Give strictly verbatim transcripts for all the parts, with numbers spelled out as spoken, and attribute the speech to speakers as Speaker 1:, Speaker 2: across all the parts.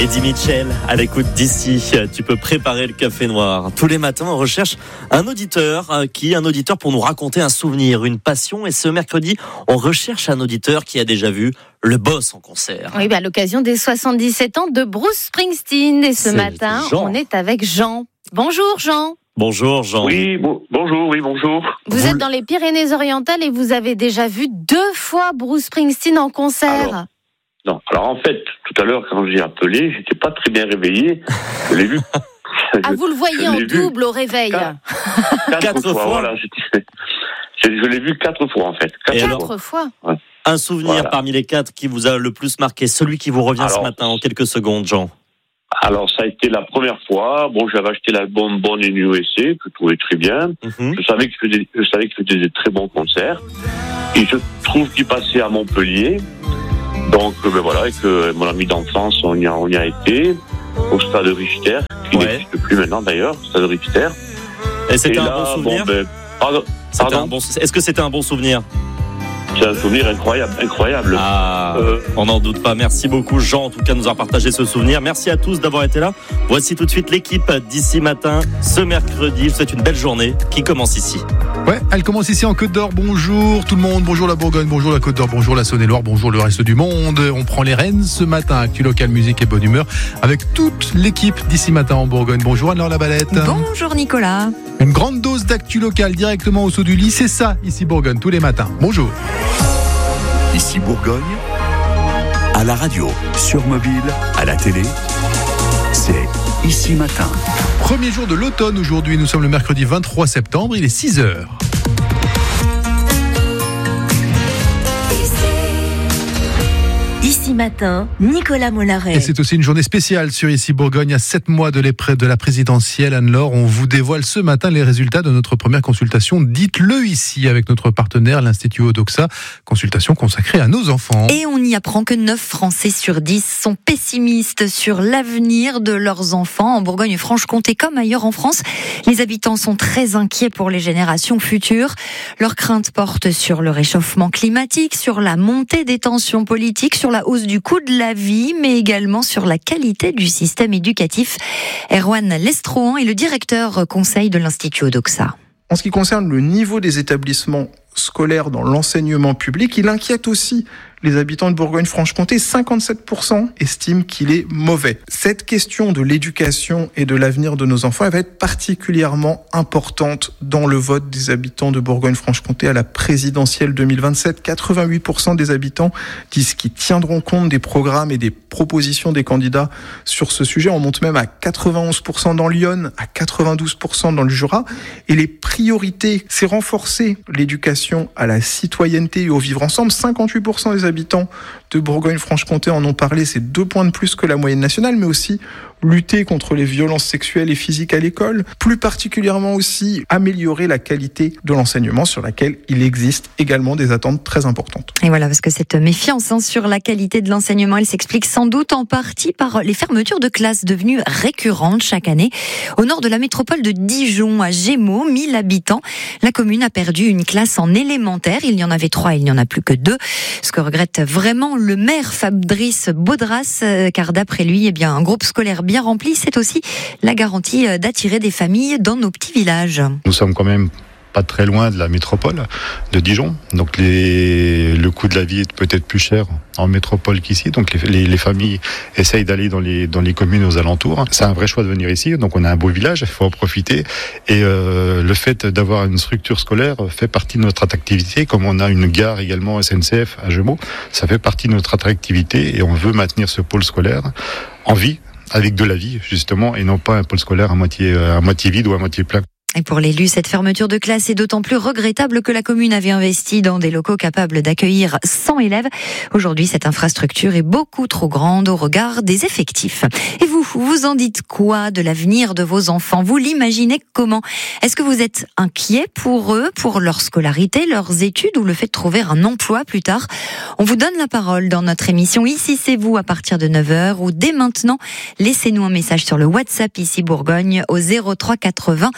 Speaker 1: Eddie Mitchell, à l'écoute d'ici, tu peux préparer le café noir. Tous les matins, on recherche un auditeur qui, un auditeur pour nous raconter un souvenir, une passion. Et ce mercredi, on recherche un auditeur qui a déjà vu le boss en concert.
Speaker 2: Oui, bah, à l'occasion des soixante-dix-sept ans de Bruce Springsteen. Et ce
Speaker 1: C'est
Speaker 2: matin,
Speaker 1: Jean.
Speaker 2: on est avec Jean. Bonjour Jean.
Speaker 1: Bonjour Jean.
Speaker 3: Oui, bon, bonjour, oui, bonjour.
Speaker 2: Vous, vous êtes dans les Pyrénées-Orientales et vous avez déjà vu deux fois Bruce Springsteen en concert.
Speaker 3: Alors, non, alors en fait, tout à l'heure, quand j'ai appelé, j'étais pas très bien réveillé. Je l'ai vu.
Speaker 2: Ah, vous le voyez en double au réveil.
Speaker 3: Quatre, quatre,
Speaker 1: Quatre
Speaker 3: fois,
Speaker 1: fois.
Speaker 3: Voilà, c'était- je, je l'ai vu quatre fois, en fait. Quatre
Speaker 1: Et
Speaker 3: fois.
Speaker 1: alors
Speaker 2: Quatre fois.
Speaker 3: Ouais.
Speaker 1: Un souvenir
Speaker 3: Voilà.
Speaker 1: parmi les quatre qui vous a le plus marqué, celui qui vous revient
Speaker 3: Alors,
Speaker 1: ce matin en quelques secondes, Jean.
Speaker 3: Alors, ça a été la première fois. Bon, j'avais acheté l'album Born in U S A, que je trouvais très bien.
Speaker 1: Mm-hmm.
Speaker 3: Je savais que je faisais, je savais que je faisais des très bons concerts. Et je trouve qu'il passait à Montpellier. Donc, euh, ben voilà, et que mon ami d'enfance, on y a, on y a été, au stade Richter, qui
Speaker 1: Ouais.
Speaker 3: n'existe plus maintenant d'ailleurs, stade Richter.
Speaker 1: Et c'était
Speaker 3: Et
Speaker 1: un
Speaker 3: là,
Speaker 1: bon souvenir
Speaker 3: bon, ben, pardon,
Speaker 1: C'était
Speaker 3: pardon
Speaker 1: un bon... Est-ce que c'était un bon souvenir?
Speaker 3: c'est un souvenir incroyable, incroyable.
Speaker 1: Ah,
Speaker 3: Euh,
Speaker 1: on n'en doute pas. Merci beaucoup Jean, en tout cas, de nous avoir partagé ce souvenir. Merci à tous d'avoir été là. Voici tout de suite l'équipe d'ici matin, ce mercredi. Je vous souhaite une belle journée qui commence ici.
Speaker 4: Ouais, elle commence ici en Côte d'Or. Bonjour tout le monde, bonjour la Bourgogne, bonjour la Côte d'Or, bonjour la Saône-et-Loire, bonjour le reste du monde. On prend les rênes ce matin, Actu Local, musique et bonne humeur, avec toute l'équipe d'ici matin en Bourgogne. Bonjour Anne-Laure Labalette.
Speaker 5: Bonjour Nicolas.
Speaker 4: Une grande dose d'actu local directement au saut du lit, c'est ça ici Bourgogne tous les matins. Bonjour.
Speaker 6: Ici Bourgogne, à la radio, sur mobile, à la télé, c'est Ici Matin.
Speaker 4: Premier jour de l'automne aujourd'hui, nous sommes le mercredi vingt-trois septembre, il est six heures.
Speaker 5: Ici matin, Nicolas Mollaret.
Speaker 4: Et c'est aussi une journée spéciale sur Ici Bourgogne. À sept mois de, l'épreuve de la présidentielle, Anne-Laure, on vous dévoile ce matin les résultats de notre première consultation. Dites-le ici avec notre partenaire, l'Institut Odoxa. Consultation consacrée à nos enfants.
Speaker 5: Et on y apprend que neuf Français sur dix sont pessimistes sur l'avenir de leurs enfants. En Bourgogne-Franche-Comté comme ailleurs en France, les habitants sont très inquiets pour les générations futures. Leurs craintes portent sur le réchauffement climatique, sur la montée des tensions politiques, sur la hausse du coût de la vie, mais également sur la qualité du système éducatif. Erwan Lestrohan est le directeur conseil de l'Institut Odoxa.
Speaker 7: En ce qui concerne le niveau des établissements scolaires dans l'enseignement public, il inquiète aussi les habitants de Bourgogne-Franche-Comté. cinquante-sept pour cent estiment qu'il est mauvais. Cette question de l'éducation et de l'avenir de nos enfants, elle va être particulièrement importante dans le vote des habitants de Bourgogne-Franche-Comté à la présidentielle deux mille vingt-sept. quatre-vingt-huit pour cent des habitants disent qu'ils tiendront compte des programmes et des propositions des candidats sur ce sujet. On monte même à quatre-vingt-onze pour cent dans l'Yonne, à quatre-vingt-douze pour cent dans le Jura. Et les priorités, c'est renforcer l'éducation à la citoyenneté et au vivre ensemble. cinquante-huit pour cent des habitants de Bourgogne-Franche-Comté en ont parlé, c'est deux points de plus que la moyenne nationale, mais aussi lutter contre les violences sexuelles et physiques à l'école, plus particulièrement aussi améliorer la qualité de l'enseignement sur laquelle il existe également des attentes très importantes.
Speaker 5: Et voilà, parce que cette méfiance hein, sur la qualité de l'enseignement, elle s'explique sans doute en partie par les fermetures de classes devenues récurrentes chaque année. Au nord de la métropole de Dijon, à Gémeaux, mille habitants, la commune a perdu une classe en élémentaire. Il y en avait trois, il n'y en a plus que deux. Ce que regrette vraiment le maire Fabrice Baudras, car d'après lui, eh bien, un groupe scolaire bien rempli, c'est aussi la garantie d'attirer des familles dans nos petits villages.
Speaker 8: Nous sommes quand même pas très loin de la métropole de Dijon, donc les, le coût de la vie est peut-être plus cher en métropole qu'ici, donc les, les, les familles essayent d'aller dans les, dans les communes aux alentours. C'est un vrai choix de venir ici, donc on a un beau village, il faut en profiter, et euh, le fait d'avoir une structure scolaire fait partie de notre attractivité, comme on a une gare également S N C F à Gémeaux, ça fait partie de notre attractivité, et on veut maintenir ce pôle scolaire en vie, avec de la vie justement, et non pas un pôle scolaire à moitié, à moitié vide ou à moitié plein.
Speaker 5: Et pour l'élu, cette fermeture de classe est d'autant plus regrettable que la commune avait investi dans des locaux capables d'accueillir cent élèves. Aujourd'hui, cette infrastructure est beaucoup trop grande au regard des effectifs. Et vous, vous en dites quoi de l'avenir de vos enfants? Vous l'imaginez comment? Est-ce que vous êtes inquiet pour eux, pour leur scolarité, leurs études ou le fait de trouver un emploi plus tard? On vous donne la parole dans notre émission Ici c'est vous à partir de neuf heures ou dès maintenant, laissez-nous un message sur le WhatsApp Ici Bourgogne au zéro trois quatre-vingts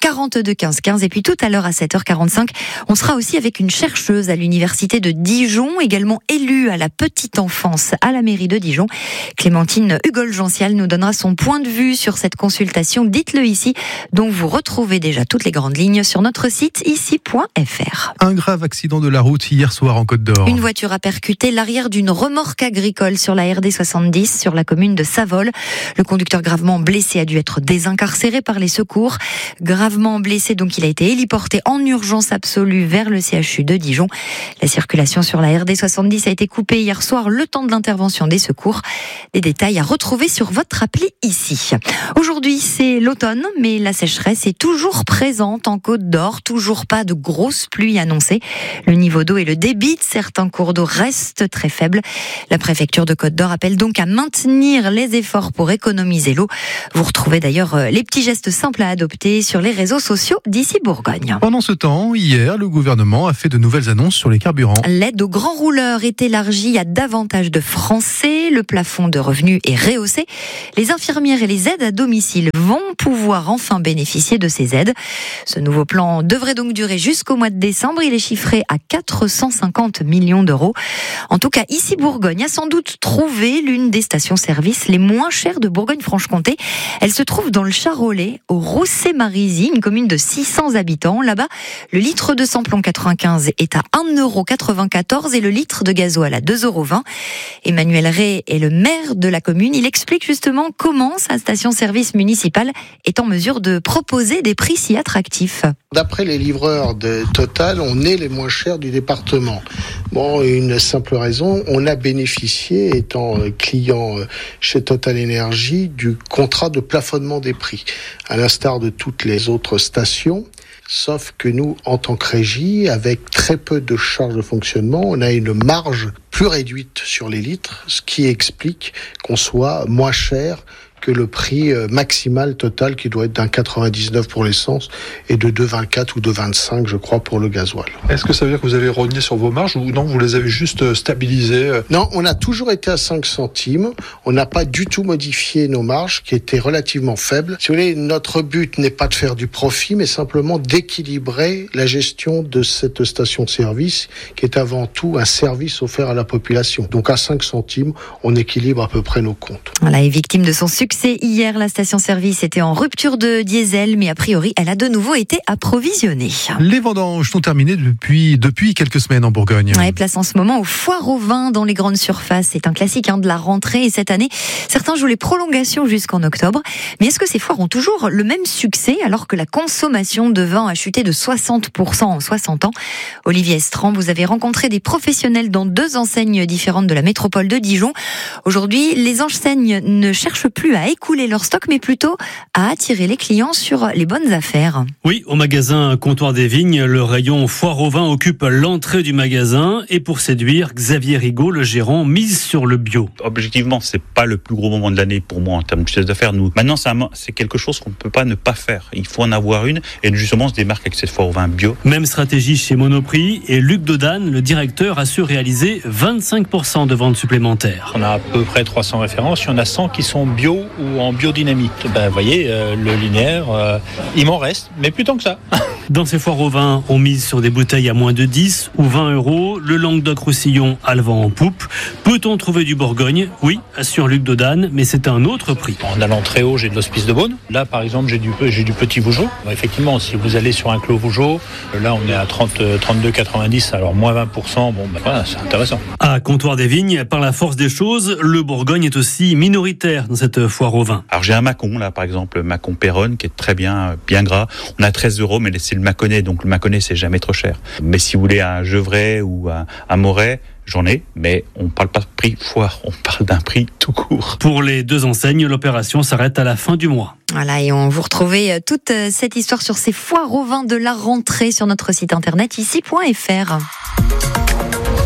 Speaker 5: quarante-deux quinze quinze. Et puis tout à l'heure à sept heures quarante-cinq, on sera aussi avec une chercheuse à l'université de Dijon, également élue à la petite enfance à la mairie de Dijon. Clémentine Hugol-Gential nous donnera son point de vue sur cette consultation. Dites-le ici, dont vous retrouvez déjà toutes les grandes lignes sur notre site ici point f r.
Speaker 4: Un grave accident de la route hier soir en Côte d'Or.
Speaker 5: Une voiture a percuté l'arrière d'une remorque agricole sur la R D soixante-dix sur la commune de Savol. Le conducteur gravement blessé a dû être désincarcéré par les secours. Gravement blessé, donc il a été héliporté en urgence absolue vers le C H U de Dijon. La circulation sur la R D soixante-dix a été coupée hier soir, le temps de l'intervention des secours. Des détails à retrouver sur votre appli ici. Aujourd'hui, c'est l'automne, mais la sécheresse est toujours présente en Côte d'Or. Toujours pas de grosses pluies annoncées. Le niveau d'eau et le débit de certains cours d'eau restent très faibles. La préfecture de Côte d'Or appelle donc à maintenir les efforts pour économiser l'eau. Vous retrouvez d'ailleurs les petits gestes simples à adopter sur les réseaux sociaux d'Ici Bourgogne.
Speaker 4: Pendant ce temps, hier, le gouvernement a fait de nouvelles annonces sur les carburants.
Speaker 5: L'aide aux grands rouleurs est élargie à davantage de Français. Le plafond de revenus est rehaussé. Les infirmières et les aides à domicile vont pouvoir enfin bénéficier de ces aides. Ce nouveau plan devrait donc durer jusqu'au mois de décembre. Il est chiffré à quatre cent cinquante millions d'euros. En tout cas, ici Bourgogne a sans doute trouvé l'une des stations-service les moins chères de Bourgogne-Franche-Comté. Elle se trouve dans le Charolais, au Rousset-Marisy, une commune de six cents habitants. Là-bas, le litre de samplon quatre-vingt-quinze est à un euro quatre-vingt-quatorze et le litre de gasoil à deux euros vingt. Emmanuel Ray est le maire de la commune. Il explique justement comment sa station-service municipale est en mesure de proposer des prix si attractifs.
Speaker 9: D'après les livreurs de Total, on est les moins chers du département. Bon, une simple raison, on a bénéficié, étant client chez Total Énergie, du contrat de plafonnement des prix, à l'instar de toutes les autres stations. Sauf que nous, en tant que régie, avec très peu de charges de fonctionnement, on a une marge plus réduite sur les litres, ce qui explique qu'on soit moins cher que le prix maximal total qui doit être d'un quatre-vingt-dix-neuf pour l'essence et de deux virgule vingt-quatre ou deux virgule vingt-cinq, je crois, pour le gasoil.
Speaker 10: Est-ce que ça veut dire que vous avez rogné sur vos marges ou non, vous les avez juste stabilisées?
Speaker 9: Non, on a toujours été à cinq centimes. On n'a pas du tout modifié nos marges qui étaient relativement faibles. Si vous voulez, notre but n'est pas de faire du profit, mais simplement d'équilibrer la gestion de cette station-service qui est avant tout un service offert à la population. Donc à cinq centimes, on équilibre à peu près nos comptes.
Speaker 5: Voilà, et victime de son succès hier, la station-service était en rupture de diesel, mais a priori, elle a de nouveau été approvisionnée.
Speaker 4: Les vendanges sont terminées depuis, depuis quelques semaines en Bourgogne.
Speaker 5: Ouais, place en ce moment aux foires au vin dans les grandes surfaces. C'est un classique hein, de la rentrée et cette année, certains jouent les prolongations jusqu'en octobre. Mais est-ce que ces foires ont toujours le même succès alors que la consommation de vin a chuté de soixante pour cent en soixante ans? Olivier Estran, vous avez rencontré des professionnels dans deux enseignes différentes de la métropole de Dijon. Aujourd'hui, les enseignes ne cherchent plus à écouler leur stock, mais plutôt à attirer les clients sur les bonnes affaires.
Speaker 11: Oui, au magasin Comptoir des Vignes, le rayon foire au vin occupe l'entrée du magasin. Et pour séduire, Xavier Rigaud, le gérant, mise sur le bio.
Speaker 12: Objectivement, c'est pas le plus gros moment de l'année pour moi en termes de chiffre d'affaires. Nous, maintenant, c'est quelque chose qu'on ne peut pas ne pas faire. Il faut en avoir une et justement, on se démarque avec cette foire au vin bio.
Speaker 11: Même stratégie chez Monoprix et Luc Dodane, le directeur, a su réaliser vingt-cinq pour cent de ventes supplémentaires.
Speaker 13: On a à peu près trois cents références. Il y en a cent qui sont bio ou en biodynamique. Ben, vous voyez, euh, le linéaire, euh, il m'en reste, mais plus tant que ça.
Speaker 11: Dans ces foires au vin, on mise sur des bouteilles à moins de dix ou vingt euros. Le Languedoc-Roussillon a le vent en poupe. Peut-on trouver du Bourgogne? Oui, assure Luc Dodane, mais c'est un autre prix.
Speaker 13: En allant très haut, j'ai de l'hospice de Beaune. Là, par exemple, j'ai du, j'ai du petit Vougeot. Bon, effectivement, si vous allez sur un clos Vougeot, là, on est à trente, trente-deux quatre-vingt-dix, alors moins vingt pour cent. Bon, ben voilà, c'est intéressant.
Speaker 11: À Comptoir des Vignes, par la force des choses, le Bourgogne est aussi minoritaire dans cette foire au vin.
Speaker 12: Alors j'ai un Mâcon, là, par exemple, Mâcon Péronne, qui est très bien, bien gras. On a treize euros, mais c'est le Mâconnais, donc le Mâconnais, c'est jamais trop cher. Mais si vous voulez un Gevrey ou un, un Moret, j'en ai, mais on ne parle pas de prix foire, on parle d'un prix tout court.
Speaker 11: Pour les deux enseignes, l'opération s'arrête à la fin du mois.
Speaker 5: Voilà, et on vous retrouvez toute cette histoire sur ces foires au vin de la rentrée sur notre site internet ici point f r.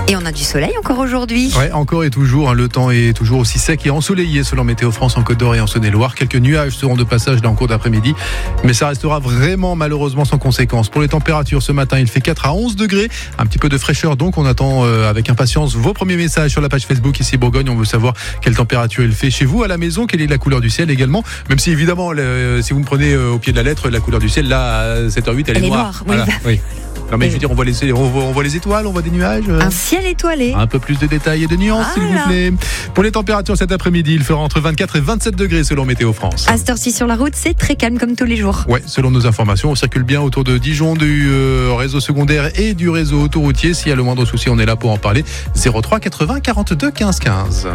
Speaker 5: Et on a du soleil encore aujourd'hui.
Speaker 4: Ouais, encore et toujours. Hein, le temps est toujours aussi sec et ensoleillé selon Météo France en Côte d'Or et en Saône-et-Loire. Quelques nuages seront de passage là en cours d'après-midi, mais ça restera vraiment malheureusement sans conséquence. Pour les températures ce matin, il fait quatre à onze degrés. Un petit peu de fraîcheur donc. On attend euh, avec impatience vos premiers messages sur la page Facebook ici Bourgogne. On veut savoir quelle température il fait chez vous à la maison, quelle est la couleur du ciel également. Même si évidemment, le, si vous me prenez euh, au pied de la lettre, la couleur du ciel là à sept heures huit, elle, elle est, est noire. noire. Voilà, oui. Non mais je veux dire, on voit les, on voit, on voit les étoiles, on voit des nuages.
Speaker 5: Un ciel étoilé.
Speaker 4: Un peu plus de détails et de nuances, ah s'il vous plaît. Pour les températures cet après-midi, il fera entre vingt-quatre et vingt-sept degrés selon Météo France.
Speaker 5: À cette heure-ci sur la route, c'est très calme comme tous les jours.
Speaker 4: Ouais, selon nos informations, on circule bien autour de Dijon, du euh, réseau secondaire et du réseau autoroutier. S'il y a le moindre souci, on est là pour en parler. zéro trois quatre-vingts quarante-deux quinze quinze.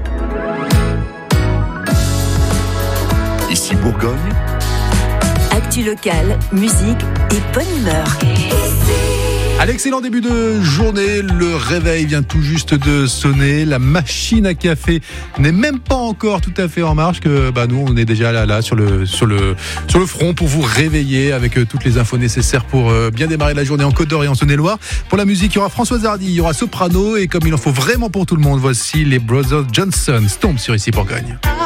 Speaker 6: Ici Bourgogne.
Speaker 14: Actu locale, musique et bonne humeur.
Speaker 4: À l'excellent début de journée, le réveil vient tout juste de sonner. La machine à café n'est même pas encore tout à fait en marche. Que bah nous, on est déjà là, là sur le sur le sur le front pour vous réveiller avec toutes les infos nécessaires pour bien démarrer la journée en Côte d'Or et en Saône-et-Loire. Pour la musique, il y aura Françoise Hardy, il y aura Soprano et comme il en faut vraiment pour tout le monde, voici les Brothers Johnson. Stomp sur Ici Bourgogne.